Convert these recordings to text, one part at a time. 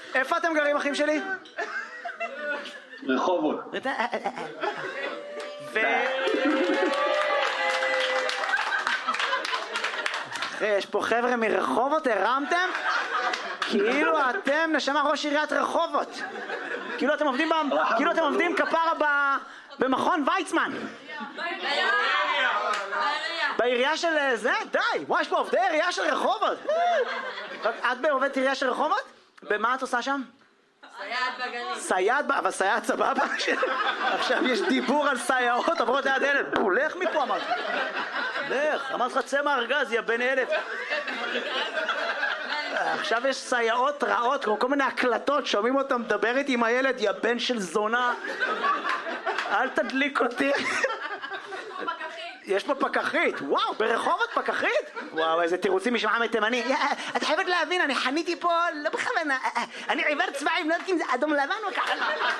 איפה אתם גרים, אחים שלי? רחובות. יש פה חבר'ה מרחובות, הרמתם? כאילו אתם נשמה ראש עיריית רחובות. כאילו אתם עובדים כפרה במכון ויצמן. בעירייה של זה? די! וואי, יש פה עובדי עירייה של רחובות. את בעובדת עירייה של רחובות? במה את עושה שם? סייעת בגנים. סייעת, אבל סייעת סבבה? עכשיו יש דיבור על סייעות, עברות ליד ילד. לך מפה, אמרת. לך, אמרת לך צא מהארגז, יא בן אלף. עכשיו יש סייעות רעות, כמו כל מיני הקלטות, שומעים אותם מדברת עם הילד, יא בן של זונה. אל תדליק אותי. יש פה פקחית, וואו, ברחובות פקחית? וואו, איזה תירוצים משמעה מתימני. את חייבת להבין, אני חניתי פה לא בכוונה. אני עיוור צבעים, לא יודעת אם זה אדום לבן או ככה.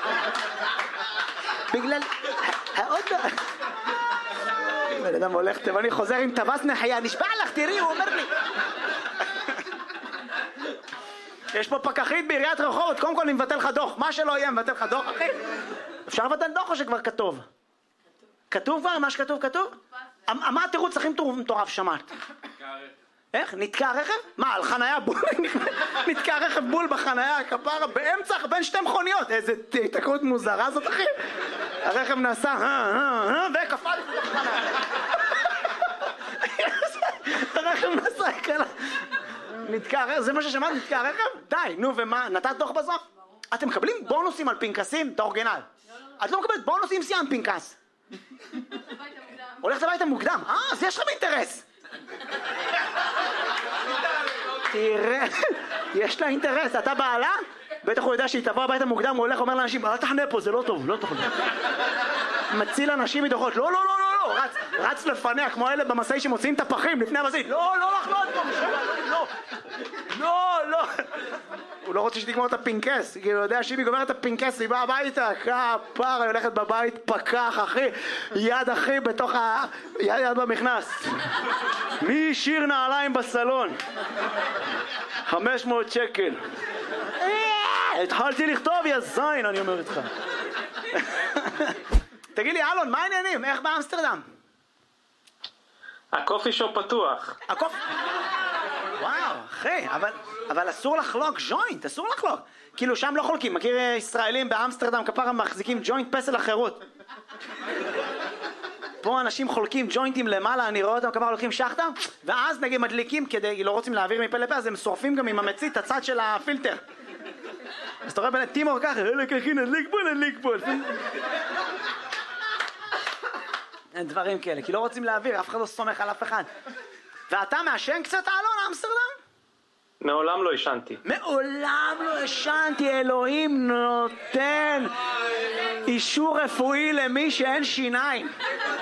בגלל... האוטו... בן אדם הולך תימני, חוזר עם טווס נחיה, נשבע לך, תראי, הוא אומר לי. יש פה פקחית בעיריית רחובות, קודם כל אני מבטל לך דוח. מה שלא יהיה, מבטל לך דוח, אחי. אפשר לבטל דוח או שכבר כתוב? כתוב כבר? מה שכתוב כתוב? מה התירוץ הכי מטורף שמעת? איך? נתקע רכב? מה, על חנייה בול? נתקע רכב בול בחנייה, כפרה, באמצע, בין שתי מכוניות. איזה תקרות מוזרה זאת, אחי. הרכב נסע, וקפל לתוך חנייה. הרכב נסע, כאלה. נתקע רכב, זה מה ששמעת? נתקע רכב? די, נו, ומה? נתת דוח בסוף? אתם מקבלים בונוסים על פנקסים? את האורגינל. את לא מקבלת בונוסים סיימת פנקס. הולכת הביתה מוקדם. אז יש לכם אינטרס. תראה, יש לה אינטרס. אתה בעלה? בטח הוא יודע שהיא תבוא הביתה מוקדם, הוא הולך אומר לאנשים, אל תחנה פה, זה לא טוב, לא טוב. מציל אנשים מדוחות, לא, לא, לא, לא, לא, רץ לפניה, כמו אלה במסעי שמוציאים את הפחים לפני המסעית, לא, לא, לחנות פה, לא, לא, לא. הוא לא רוצה שתגמור את הפינקס, כי הוא יודע שאם היא גומרת את הפינקס, היא באה הביתה, כפרה, היא הולכת בבית, פקח, אחי, יד אחי בתוך יד במכנס. מי שיר נעליים בסלון? 500 שקל. התחלתי לכתוב, יא זין, אני אומר איתך. תגיד לי, אלון, מה העניינים? איך באמסטרדם? הקופי שופ פתוח. וואו, אחי, אבל אסור לחלוק ג'וינט, אסור לחלוק. כאילו שם לא חולקים, מכיר ישראלים באמסטרדם כפרה מחזיקים ג'וינט פסל החירות. פה אנשים חולקים ג'וינטים למעלה, אני רואה אותם כפרה הולכים שחטה, ואז נגיד מדליקים כדי, לא רוצים להעביר מפה לפה, אז הם שורפים גם עם המצית את הצד של הפילטר. אז אתה רואה בין טימור ככה, לקחי נדליק פה. אין דברים כאלה, כי לא רוצים להעביר, אף אחד לא סומך על אף אחד. ואתה מעשן קצת, אלון, אמסטרדם? מעולם לא ישנתי. מעולם לא ישנתי, אלוהים נותן אישור רפואי למי שאין שיניים.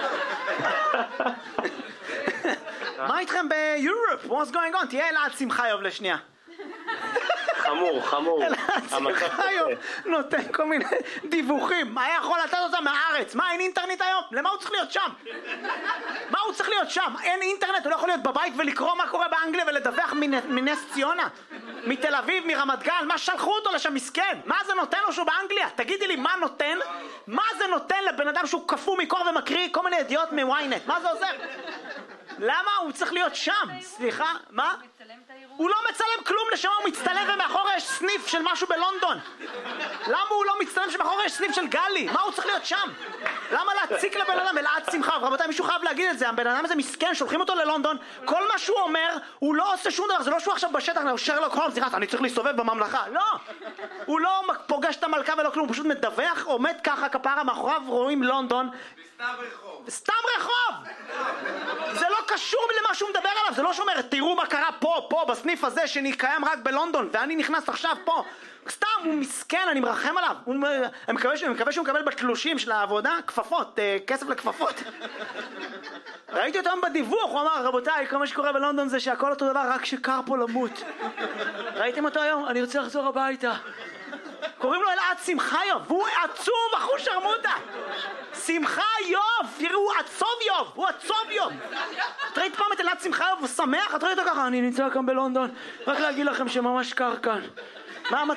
מה איתכם ביורופ? What's going on? תהיה אלעד שמחיוב לשנייה. חמור. שמחיוב נותן כל מיני דיווחים. מה יכול לתת אותם מהארץ? מה, אין אינטרנט היום? למה הוא צריך להיות שם? מה הוא צריך להיות שם? אין אינטרנט, הוא לא יכול להיות בבית ולקרוא מה קורה באנגליה ולדווח מנס ציונה, מתל אביב, מרמת גן. מה שלחו אותו לשם מסכן? מה זה נותן לו שהוא באנגליה? תגידי לי, מה זה נותן לבן אדם שהוא קפוא מקור ומקריא כל מיני ידיעות מוויינט? מה זה עוזר? למה הוא צריך להיות שם? סליחה, מה? הוא לא מצלם כלום, לשם הוא מצטלם ומאחורי יש סניף של משהו בלונדון. למה הוא לא מצטלם שמאחורי יש סניף של גלי? מה הוא צריך להיות שם? למה להציק לבן אדם? אלעד שמחיוב, רבותיי, מישהו חייב להגיד את זה. הבן אדם הזה מסכן, שולחים אותו ללונדון, כל מה שהוא אומר, הוא לא עושה שום דבר. זה לא שהוא עכשיו בשטח, שרלוק הולמס, אני צריך להסתובב בממלכה. לא! הוא לא פוגש את המלכה ולא כלום, הוא פשוט מדווח, עומד ככה כפרה, מאחוריו רואים לונדון. סתם רחוב! זה לא קשור למה שהוא מדבר עליו, זה לא שאומר, תראו מה קרה פה, בסניף הזה שקיים רק בלונדון, ואני נכנס עכשיו פה. סתם, הוא מסכן, אני מרחם עליו. אני מקווה שהוא מקבל בתלושים של העבודה, כפפות, כסף לכפפות. ראיתי אותם בדיווח, הוא אמר, רבותיי, כל מה שקורה בלונדון זה שהכל אותו דבר, רק שקר פה למות. ראיתם אותו היום? אני רוצה לחזור הביתה. קוראים לו אלעד שמחיוב, והוא עצוב, אחו שרמוטה. שמחיוב, תראו, הוא עצוב יוב. את ראית פעם את אלעד שמחיוב, הוא שמח, את ראית אותו ככה, אני נמצא כאן בלונדון, רק להגיד לכם שממש קר כאן. מה